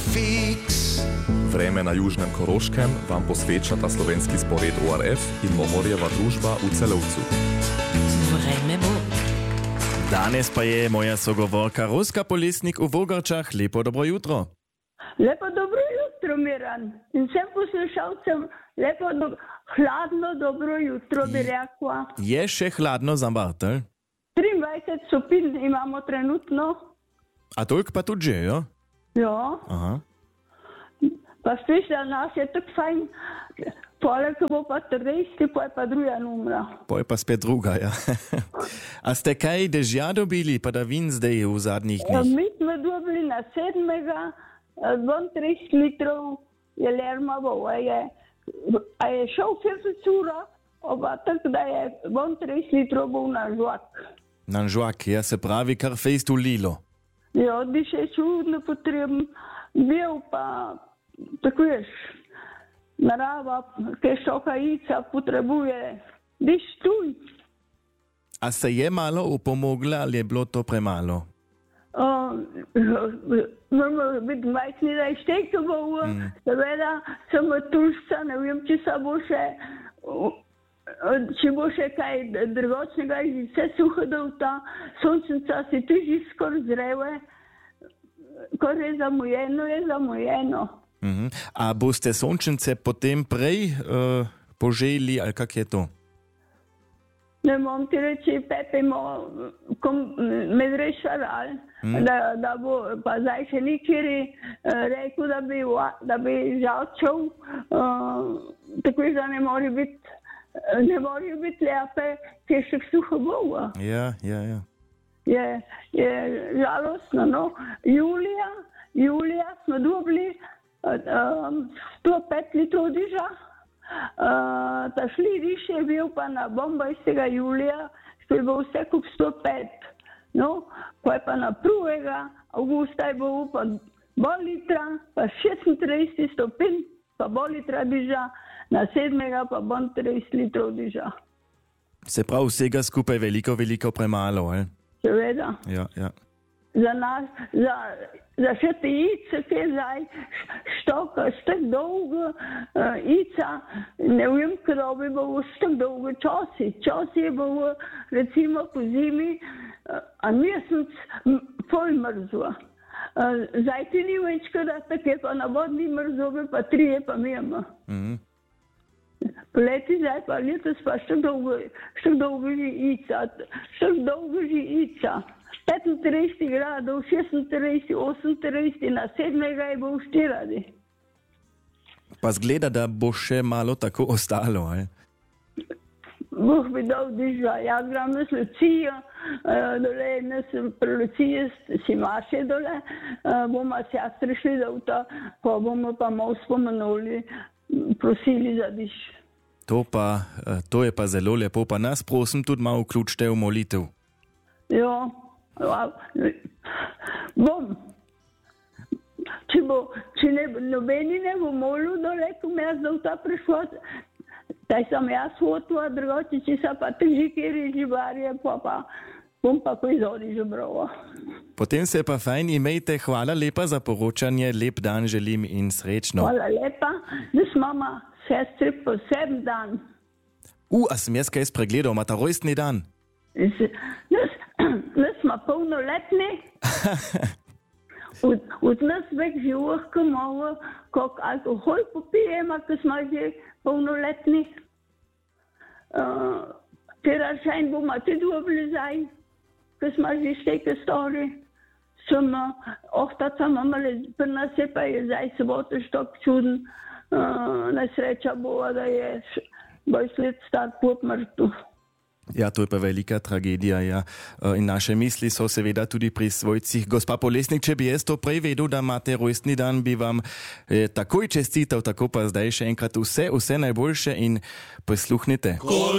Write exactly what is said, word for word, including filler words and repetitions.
fix. Vreme na južnem Koroškem vam posvečata slovenski spored O R F in Mohorjeva družba v Celovcu. Vreme bo. Danes pa je moja sogovorka Roska Polesnik v Vogrčah. Lepo dobro jutro. Lepo dobro jutro, Miran. In vsem poslušalcem lepo, do, hladno dobro jutro, bi rekla. Je še hladno za Bartel? triindvajset stopinj imamo trenutno. A toliko pa tudi že, jo? Ja. Aha. Pa spíš, da nas je tako fajn. Poleg bo pa trideset, pa je pa druga numra. Pa je pa spet druga, ja. A ste kaj dežja dobili, padavin zdaj v zadnjih Ja, dneh? mi smo dobili na sedmega dvaintrideset litrov, je lermavo, a je, a je šel petdeset ura, oba tako da je dvaintrideset litrov bol na žvak. Na žvak, ja, se pravi kar fejst ulilo. Ja, bi še čudno potreben, bil pa, tako ješ, narava, kaj šokajica potrebuje, biš tuj. A se je malo upomogla ali je bilo to premalo? Moramo biti majhni, da je štekovo, mm. seveda sem tužca, ne vem, če se bo še, če bo še kaj drugočnega, že vse suho dolta, sončnica si tudi skoraj zreve, ko je zamujeno, je zamujeno. Mhm. A boste sončnice potem prej uh, poželi, ali kak je to? Ne bom ti reči, pepimo medrešaral, mm. da, da bo, pa zdaj še nikjeri uh, rekel, da bi, da bi žalčal, uh, tako da ne more biti, ne more biti lepe, ki je še suho bova. Ja, ja, ja. Je, je žalostno, no. Julija, julija smo dobili uh, sto pet litrov diža, uh, ta šli više je bil pa na bombajstega julija, što je bil vse kup sto pet. No, pa je pa na prvega avgusta je bil pa bol litra, pa šestintrideset stopinj, pa bol litra diža, na sedmega pa bon trideset litrov diža. Se pravi vsega skupaj veliko, veliko premalo, eh? Seveda. Ja, ja. Za nas, za, za še te ice, ki je zdaj štoka, štok dolgo uh, ica, ne vem, kdo bi bilo štok dolgo časi. Časi je bilo, recimo po zimi, uh, a mesec pol mrzlo. Uh, zdaj ti ni več, kada tako je pa na vodni mrzobe, pa tri je pa mimo. Mhm. Poleti zdaj pa letos pa štok dolgo, štok dolgo že ica, štok dolgo že ica. petintrideset gradov, šestintrideset, osemintrideset, na sedmega je bil štiradi. Pa zgleda, da bo še malo tako ostalo, eh? Boh bi dal diža, ja gram na Lucijo, uh, dole nas pri Luciji si maše dole, uh, bomo s jastri šli do avta, pa bomo pa malo spomenuli, prosili za diž. To pa, to je pa zelo lepo, pa nas prosim tudi malo vključite v molitev. Ja, bom. Če bo, če ne, nobeni ne bo molil dole, ko me jaz do avta prišla, taj sem jaz hotla, drugače, če se pa teži kjeri živarje, pa pa bom pa kaj zodi žebrova. Potem se pa fajn imejte, hvala lepa za poročanje, lep dan želim in srečno. Hvala lepa, da s mama, sestri, poseben dan. U, a sem jaz kaj spregledal, imata rojstni dan? Da smo polnoletni, od, od nas več živih, ko malo, koliko alkohol popijemo, ko smo že polnoletni. Uh, Tera šajn bomo tudi dobili zdaj, ko smo že šteke stari. Sem, ohtaca mamale, pri nas je pa je zdaj sobota štok čuden. Uh, nesreča bo, da je dvajset let star pot mrtv. Ja, to je pa velika tragedija, ja. In naše misli so seveda tudi pri svojcih. Gospa Polesnik, če bi jaz to prej vedel, da imate rojstni dan, bi vam eh, takoj čestital, tako pa zdaj še enkrat vse, vse najboljše in posluhnite.